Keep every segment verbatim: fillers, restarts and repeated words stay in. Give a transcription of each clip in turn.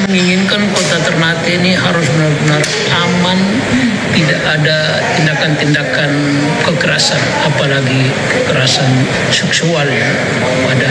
menginginkan kota Ternate ini harus benar-benar aman, tidak ada tindakan-tindakan kekerasan, apalagi kekerasan seksual ya, pada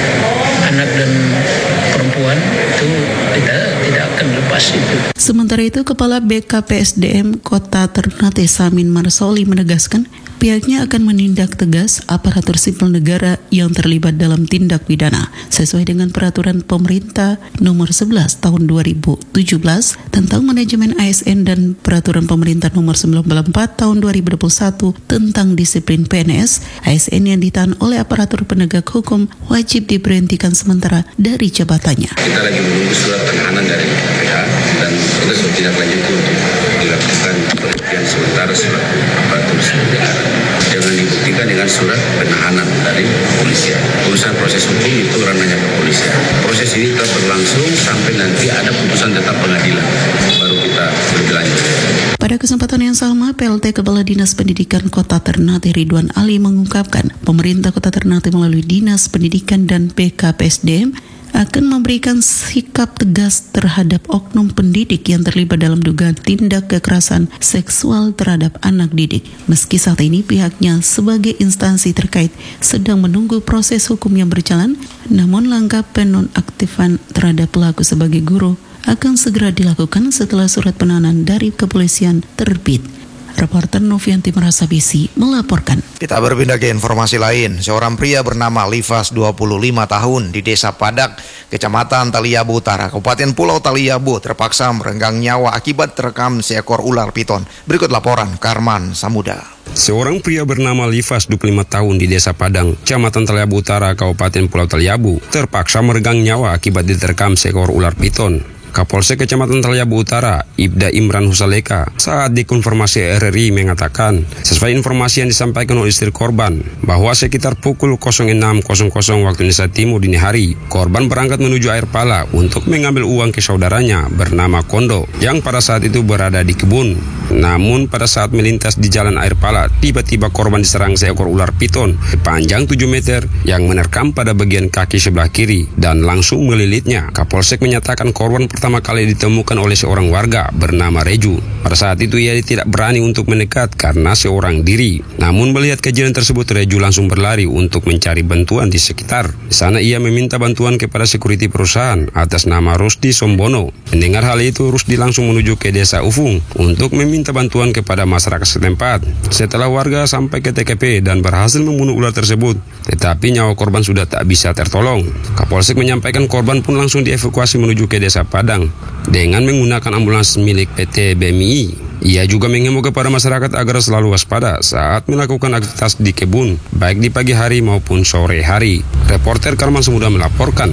anak dan perempuan. Itu kita tidak akan lepas itu. Sementara itu, Kepala B K P S D M Kota Ternate Samin Marsoli menegaskan pihaknya akan menindak tegas aparatur sipil negara yang terlibat dalam tindak pidana sesuai dengan peraturan pemerintah nomor sebelas tahun dua ribu tujuh belas tentang manajemen A S N dan peraturan pemerintah nomor sembilan puluh empat tahun dua ribu dua puluh satu tentang disiplin P N S. A S N yang ditahan oleh aparatur penegak hukum wajib diberhentikan sementara dari jabatannya. Kita lagi menunggu surat penahanan dari K P K dan kita sudah tidak lanjuti untuk dilakukan penghentian sementara surat aparatur sipil negara. Jangan dibuktikan dengan surat penahanan dari kepolisian. Urusan proses hukum itu ranahnya kepolisian. Proses ini tetap berlangsung sampai nanti ada putusan tetap pengadilan, baru kita berlanjut. Pada kesempatan yang sama, P L T Kepala Dinas Pendidikan Kota Ternate Ridwan Ali mengungkapkan pemerintah Kota Ternate melalui Dinas Pendidikan dan B K P S D M akan memberikan sikap tegas terhadap oknum pendidik yang terlibat dalam dugaan tindak kekerasan seksual terhadap anak didik. Meski saat ini pihaknya sebagai instansi terkait sedang menunggu proses hukum yang berjalan, namun langkah penonaktifan terhadap pelaku sebagai guru akan segera dilakukan setelah surat penahanan dari kepolisian terbit. Reporter Novianti Merasabisi melaporkan. Kita berpindah ke informasi lain. Seorang pria bernama Livas, dua puluh lima tahun, di Desa Padak, Kecamatan Taliabu Utara, Kabupaten Pulau Taliabu, terpaksa merenggang nyawa akibat terekam seekor ular piton. Berikut laporan Karman Samuda. Seorang pria bernama Livas, dua puluh lima tahun, di Desa Padang, Kecamatan Taliabu Utara, Kabupaten Pulau Taliabu, terpaksa meregang nyawa akibat diterkam seekor ular piton. Kapolsek Kecamatan Taliabu Utara, Ibda Imran Husaleka, saat dikonfirmasi R R I mengatakan, sesuai informasi yang disampaikan oleh istri korban, bahwa sekitar pukul enam waktu Indonesia Timur dini hari, korban berangkat menuju Air Pala untuk mengambil uang ke saudaranya bernama Kondo, yang pada saat itu berada di kebun. Namun pada saat melintas di jalan Air Pala, tiba-tiba korban diserang seekor ular piton sepanjang tujuh meter yang menerkam pada bagian kaki sebelah kiri dan langsung melilitnya. Kapolsek menyatakan korban pertama kali ditemukan oleh seorang warga bernama Reju. Pada saat itu ia tidak berani untuk mendekat karena seorang diri. Namun melihat kejadian tersebut, Reju langsung berlari untuk mencari bantuan di sekitar. Di sana ia meminta bantuan kepada security perusahaan atas nama Rusdi Sombono. Mendengar hal itu, Rusdi langsung menuju ke Desa Ufung untuk meminta bantuan kepada masyarakat setempat. Setelah warga sampai ke T K P dan berhasil membunuh ular tersebut, tetapi nyawa korban sudah tak bisa tertolong. Kapolsek menyampaikan korban pun langsung dievakuasi menuju ke Desa Padang dengan menggunakan ambulans milik P T B M I. Ia juga mengimbau kepada masyarakat agar selalu waspada saat melakukan aktivitas di kebun, baik di pagi hari maupun sore hari. Reporter Karman Samuda melaporkan.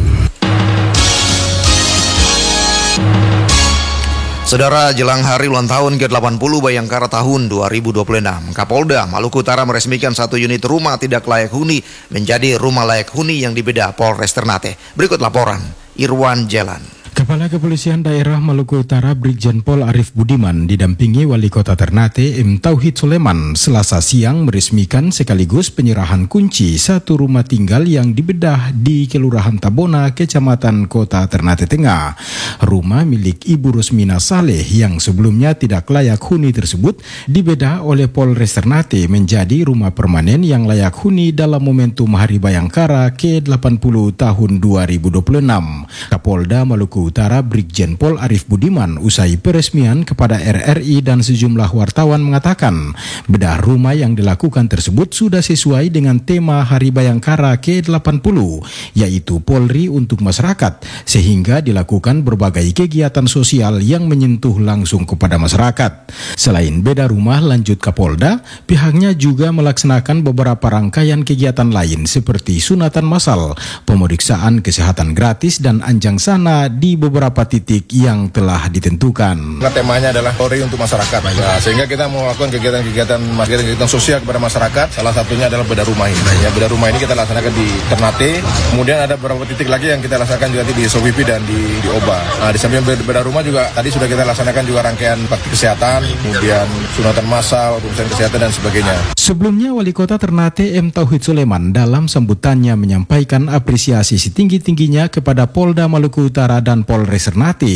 Saudara, jelang hari ulang tahun ke delapan puluh Bayangkara tahun dua ribu dua puluh enam, Kapolda Maluku Utara meresmikan satu unit rumah tidak layak huni menjadi rumah layak huni yang dibedah Polres Ternate. Berikut laporan Irwan Jalan. Kepala Kepolisian Daerah Maluku Utara Brigjen Pol Arif Budiman didampingi Wali Kota Ternate M. Tauhid Suleman Selasa siang meresmikan sekaligus penyerahan kunci satu rumah tinggal yang dibedah di Kelurahan Tabona, Kecamatan Kota Ternate Tengah. Rumah milik Ibu Rosmina Saleh yang sebelumnya tidak layak huni tersebut dibedah oleh Polres Ternate menjadi rumah permanen yang layak huni dalam momentum Hari Bayangkara ke delapan puluh tahun dua ribu dua puluh enam. Kapolda Maluku Utara Brigjen Pol Arif Budiman usai peresmian kepada R R I dan sejumlah wartawan mengatakan bedah rumah yang dilakukan tersebut sudah sesuai dengan tema Hari Bayangkara ke delapan puluh, yaitu Polri untuk masyarakat, sehingga dilakukan berbagai kegiatan sosial yang menyentuh langsung kepada masyarakat. Selain beda rumah, lanjut Kapolda, pihaknya juga melaksanakan beberapa rangkaian kegiatan lain seperti sunatan massal, pemeriksaan kesehatan gratis dan anjang sana di beberapa titik yang telah ditentukan. Nah, temanya adalah Polri untuk masyarakat. Nah, sehingga kita melakukan kegiatan-kegiatan kegiatan sosial kepada masyarakat. Salah satunya adalah bedah rumah ini. Ya, bedah rumah ini kita laksanakan di Ternate. Kemudian ada beberapa titik lagi yang kita laksanakan juga di Sowipi dan di, di Oba. Nah, di samping bedah rumah juga tadi sudah kita laksanakan juga rangkaian praktik kesehatan, kemudian sunatan massal, urusan kesehatan dan sebagainya. Sebelumnya Wali Kota Ternate M. Tauhid Suleman dalam sambutannya menyampaikan apresiasi setinggi-tingginya kepada Polda Maluku Utara dan Polres Ternate